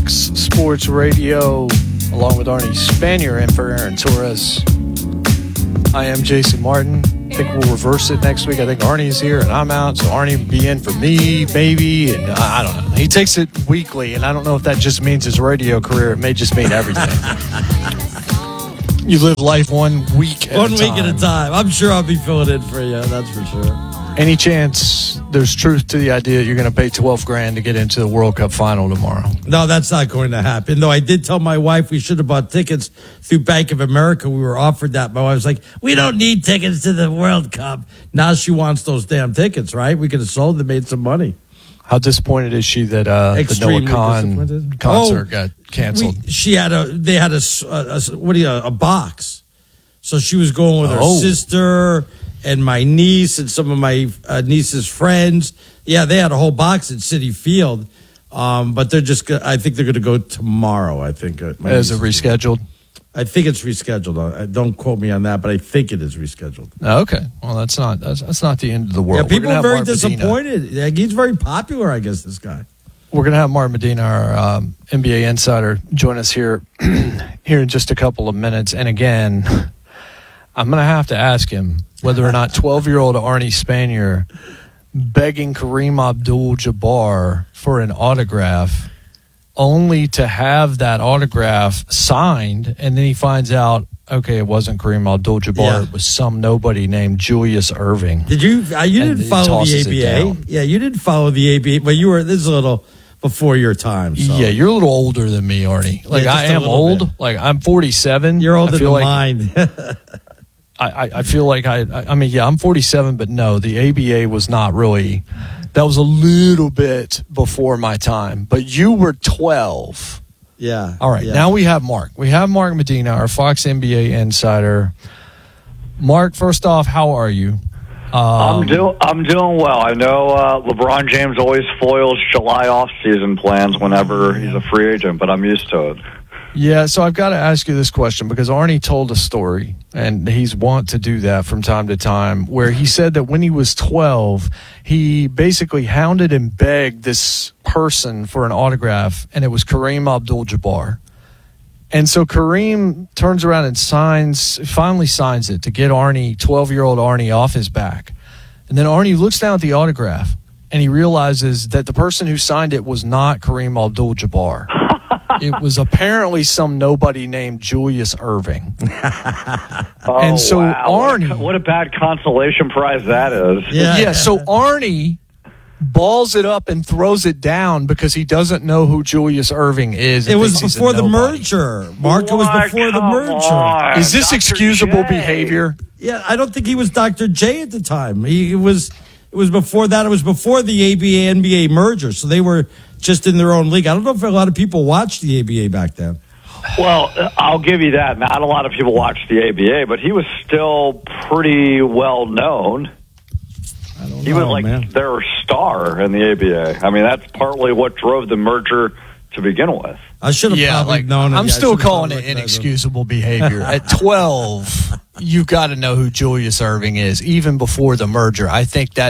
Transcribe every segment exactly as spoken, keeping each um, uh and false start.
Fox Sports Radio, along with Arnie Spanier and for Aaron Torres. I am Jason Martin. I think we'll reverse it next week. I think Arnie's here and I'm out, so Arnie will be in for me, maybe, and I don't know. He takes it weekly, and I don't know if that just means his radio career. It may just mean everything. You live life one week at one a time. One week at a time. I'm sure I'll be filling in for you, that's for sure. Any chance there's truth to the idea that you're going to pay twelve grand to get into the World Cup final tomorrow? No, that's not going to happen. Though I did tell my wife we should have bought tickets through Bank of America. We were offered that. My wife was like, we don't need tickets to the World Cup. Now she wants those damn tickets, right? We could have sold them, made some money. How disappointed is she that uh, the Noah Khan concert oh, got canceled? We, she had a, they had a, a, a what do you, a box. So she was going with her oh. sister and my niece and some of my uh, niece's friends. Yeah, they had a whole box at Citi Field. Um, but they're just, I think they're going to go tomorrow, I think. Is it rescheduled? I think it's rescheduled. Don't quote me on that, but I think it is rescheduled. Okay. Well, that's not that's, that's not the end of the world. Yeah, people are very disappointed. Yeah, he's very popular, I guess, this guy. We're going to have Mark Medina, our um, N B A insider, join us here, here in just a couple of minutes. And again, I'm going to have to ask him whether or not twelve-year-old Arnie Spanier begging Kareem Abdul-Jabbar for an autograph only to have that autograph signed, and then he finds out, okay, it wasn't Kareem Abdul-Jabbar, yeah. It was some nobody named Julius Erving. Did you? Uh, you didn't follow the A B A? Yeah, you didn't follow the A B A, but you were, this is a little before your time. So. Yeah, you're a little older than me, Arnie. Like, yeah, I am old. Bit. Like, I'm forty-seven. You're older than like, mine. I, I feel like I, I mean, yeah, I'm forty-seven, but no, the A B A was not really, that was a little bit before my time. But you were twelve. Yeah. All right, yeah. Now we have Mark. We have Mark Medina, our Fox N B A insider. Mark, first off, how are you? Um, I'm doing. I'm doing well. I know uh, LeBron James always foils July off-season plans whenever he's a free agent, but I'm used to it. Yeah, so I've got to ask you this question because Arnie told a story, and he's wont to do that from time to time, where he said that when he was twelve, he basically hounded and begged this person for an autograph, and it was Kareem Abdul-Jabbar. And so Kareem turns around and signs, finally signs it to get Arnie, twelve-year-old Arnie, off his back. And then Arnie looks down at the autograph, and he realizes that the person who signed it was not Kareem Abdul-Jabbar. It was apparently some nobody named Julius Erving. oh, and so wow. Arnie... What a, what a bad consolation prize that is. Yeah. yeah, so Arnie balls it up and throws it down because he doesn't know who Julius Erving is. It was before the merger. Mark, it was before the merger. On. Is this Doctor excusable J. behavior? Yeah, I don't think he was Doctor J at the time. He it was... It was before that. It was before the A B A N B A merger. So they were just in their own league. I don't know if a lot of people watched the A B A back then. Well, I'll give you that. Not a lot of people watched the A B A, but he was still pretty well known. I don't he know, was like man. their star in the A B A. I mean, that's partly what drove the merger to begin with. I should have yeah, probably like, known it. I'm yeah, still calling it inexcusable behavior. At twelve, you've got to know who Julius Erving is, even before the merger. I think that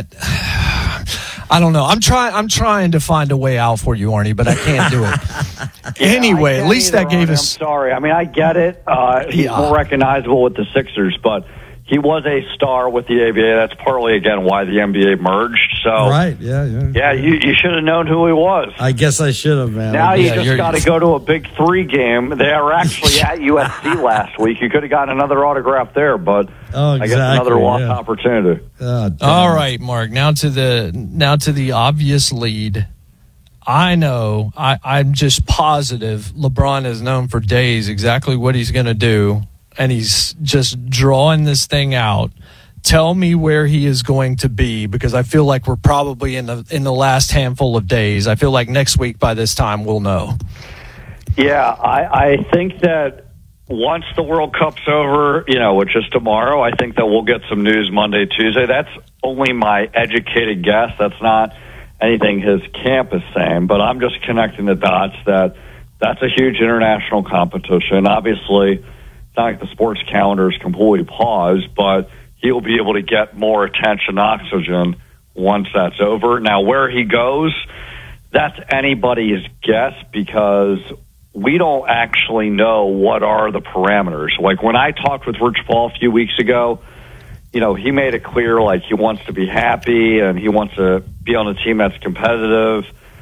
I don't know. I'm trying. I'm trying to find a way out for you, Arnie, but I can't do it. yeah, anyway, at least either, that gave Arnie. us. I'm sorry. I mean, I get it. Uh, he's yeah. more recognizable with the Sixers, but he was a star with the A B A. That's partly, again, why the N B A merged. So, right, yeah, yeah. Yeah, you, you should have known who he was. I guess I should have, man. Now you yeah, just got to go to a Big Three game. They were actually at U S C last week. You could have gotten another autograph there, but oh, exactly, I guess another lost yeah. opportunity. Oh, all right, Mark. Now to the now to the obvious lead. I know. I, I'm just positive LeBron has known for days exactly what he's going to do, and he's just drawing this thing out. Tell me where he is going to be, because I feel like we're probably in the in the last handful of days. I feel like next week by this time we'll know. Yeah, I, I think that once the World Cup's over, you know, which is tomorrow, I think that we'll get some news Monday, Tuesday. That's only my educated guess. That's not anything his camp is saying, but I'm just connecting the dots that that's a huge international competition. Obviously, it's not like the sports calendar is completely paused, but he'll be able to get more attention, oxygen, once that's over. Now, where he goes, that's anybody's guess because we don't actually know what are the parameters. Like when I talked with Rich Paul a few weeks ago, you know, he made it clear like he wants to be happy and he wants to be on a team that's competitive.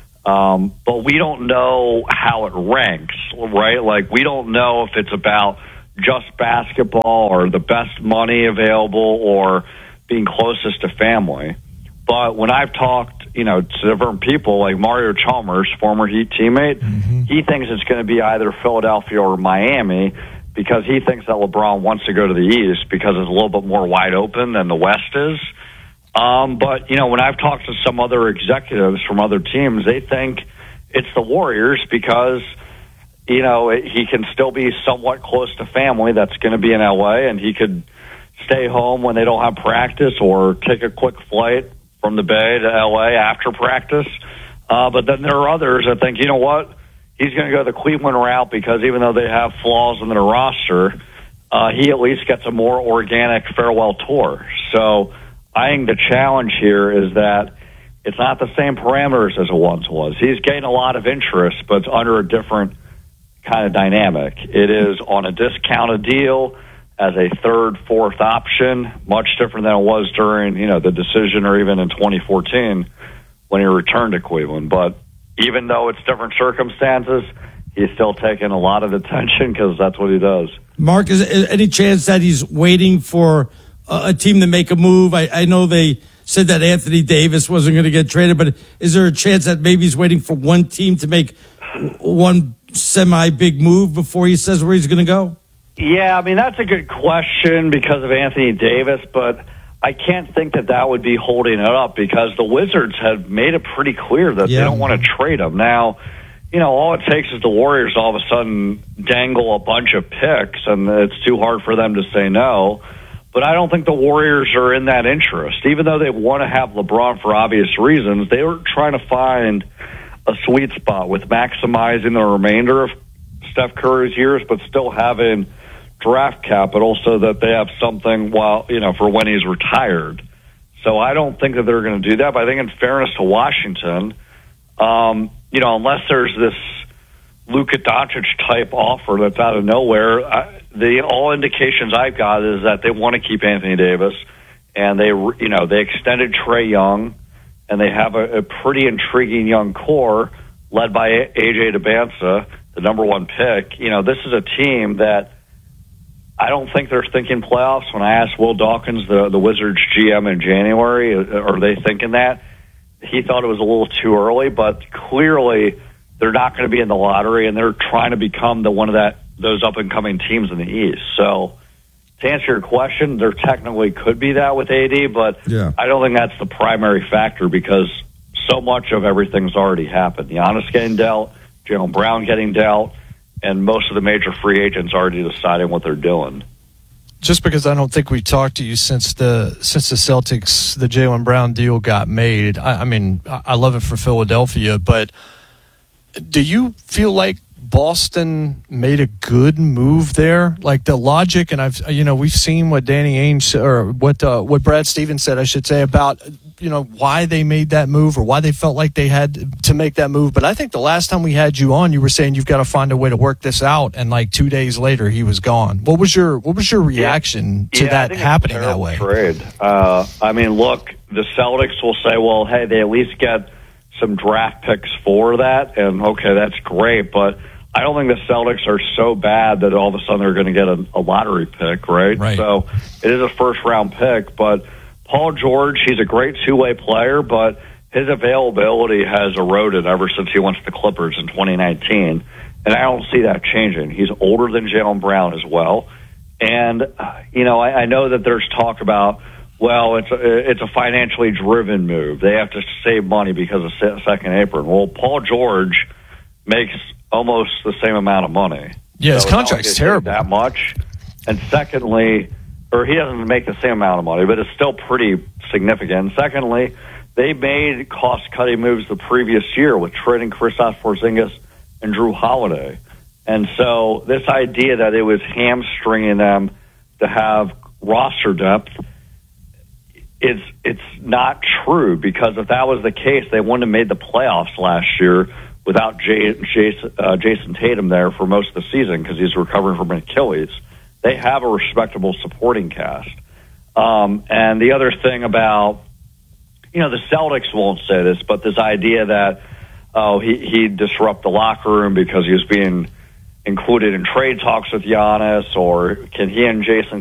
Um, but we don't know how it ranks, right? Like we don't know if it's about just basketball or the best money available or being closest to family. But when I've talked, you know, to different people like Mario Chalmers, former Heat teammate, mm-hmm. he thinks it's going to be either Philadelphia or Miami because he thinks that LeBron wants to go to the East because it's a little bit more wide open than the West is. Um, but, you know, when I've talked to some other executives from other teams, they think it's the Warriors because, you know, it, he can still be somewhat close to family that's going to be in L A and he could stay home when they don't have practice or take a quick flight from the Bay to L A after practice. Uh, but then there are others that think, you know what, he's going to go the Cleveland route because even though they have flaws in their roster, uh, he at least gets a more organic farewell tour. So I think the challenge here is that it's not the same parameters as it once was. He's getting a lot of interest, but it's under a different kind of dynamic. It is on a discounted deal as a third, fourth option, much different than it was during, you know, the decision or even in twenty fourteen when he returned to Cleveland. But even though it's different circumstances, he's still taking a lot of attention because that's what he does. Mark, is there any chance that he's waiting for a team to make a move? I, I know they said that Anthony Davis wasn't going to get traded, but is there a chance that maybe he's waiting for one team to make one semi-big move before he says where he's going to go? Yeah, I mean, that's a good question because of Anthony Davis, but I can't think that that would be holding it up because the Wizards have made it pretty clear that yeah. they don't want to trade him. Now, you know, all it takes is the Warriors all of a sudden dangle a bunch of picks, and it's too hard for them to say no. But I don't think the Warriors are in that interest. Even though they want to have LeBron for obvious reasons, they were trying to find a sweet spot with maximizing the remainder of Steph Curry's years, but still having draft capital so that they have something while, you know, for when he's retired. So I don't think that they're going to do that. But I think in fairness to Washington, um, you know, unless there's this Luka Doncic type offer that's out of nowhere, I, the all indications I've got is that they want to keep Anthony Davis, and they, you know, they extended Trae Young, and they have a, a pretty intriguing young core led by A J Debinsa, the number one pick. You know, this is a team that I don't think they're thinking playoffs. When I asked Will Dawkins, the, the Wizards G M in January, are they thinking that? He thought it was a little too early, but clearly they're not going to be in the lottery, and they're trying to become the one of that those up-and-coming teams in the East. So to answer your question, there technically could be that with A D, but yeah. I don't think that's the primary factor because so much of everything's already happened. Giannis getting dealt, Jaylen Brown getting dealt, and most of the major free agents already deciding what they're doing. Just because I don't think we've talked to you since the since the Celtics, the Jaylen Brown deal got made. I, I mean, I love it for Philadelphia, but do you feel like Boston made a good move there? Like the logic, and I've, you know, we've seen what Danny Ainge or what uh, what Brad Stevens said, I should say, about, you know, why they made that move or why they felt like they had to make that move. But I think the last time we had you on, you were saying you've got to find a way to work this out, and like two days later, he was gone. What was your what was your reaction yeah, to yeah, that happening that way? Trade. Uh, I mean, look, the Celtics will say, well, hey, they at least get some draft picks for that, and okay, that's great, but I don't think the Celtics are so bad that all of a sudden they're going to get a, a lottery pick, right? right? So it is a first-round pick, but Paul George, he's a great two-way player, but his availability has eroded ever since he went to the Clippers in twenty nineteen, and I don't see that changing. He's older than Jaylen Brown as well, and, you know, I, I know that there's talk about, well, it's a, it's a financially driven move. They have to save money because of second apron. Well, Paul George makes almost the same amount of money. Yeah, his so contract's terrible. That much. And secondly, or he doesn't make the same amount of money, but it's still pretty significant. And secondly, they made cost-cutting moves the previous year with trading Kristaps Porzingis and Drew Holiday. And so this idea that it was hamstringing them to have roster depth, it's it's not true, because if that was the case, they wouldn't have made the playoffs last year without Jay, Jason, uh, Jason Tatum there for most of the season because he's recovering from an Achilles. They have a respectable supporting cast. Um, and the other thing about, you know, the Celtics won't say this, but this idea that, oh, he, he'd disrupt the locker room because he was being included in trade talks with Giannis, or can he and Jason